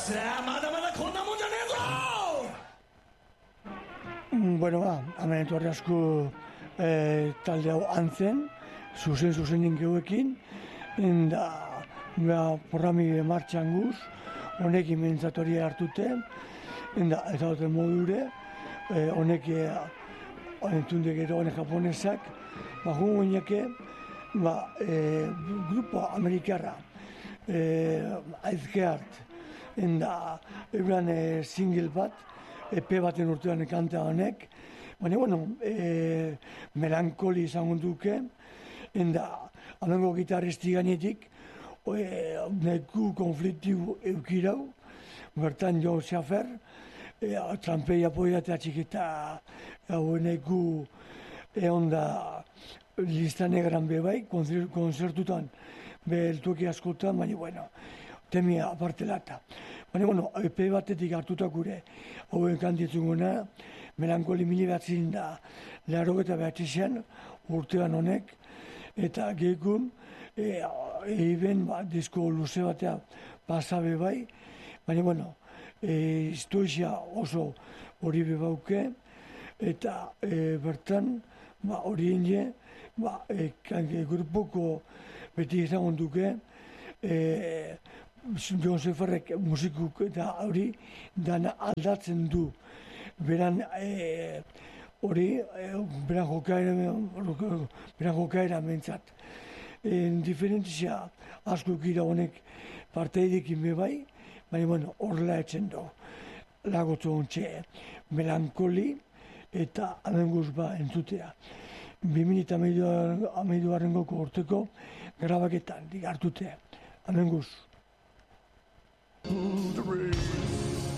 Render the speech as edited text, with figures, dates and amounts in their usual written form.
こんなもんじゃねえぞ! Bueno, hemen etorri asko talde hau antzen, zuzen geuekin, da programi martxan guz, honekin mentzatoria hartute, eta dute modure, honek entzunde gero honek japonesak, jungo inake, grupo amerikarra, aizkeart, da euran single bat, EP baten urtean kanta honek, baina, melankoli izango duke, da, amengo gitarristi gainetik, neku konfliktibu eukirau, bertan Jo Xafer, trampei apoiatea txiketa, neku onda lista negran bebai, konzertutan, beltuki askotan, baina, temia aparte lata. Baina, EP batetik hartutak gure, hauen kantitzunguna, melankoli milibatzin da, larogeta behatxean, urtean honek, eta gehikun, eiben disko luze batea pasabe bai, baina, historia oso hori bebauke, eta bertan, horien je, grupoko beti izango duke, Jon Xaferrek musikuk eta hori dana aldatzen du. Beran hori, beran jokaera mentzat. Diferentzia asko gira honek parteidekin bebai, baina horrela etzen du. Lagotzu ontxe melankoli eta amenguz entzutea. 2012 urteko grabaketan hartutea. Amenguz.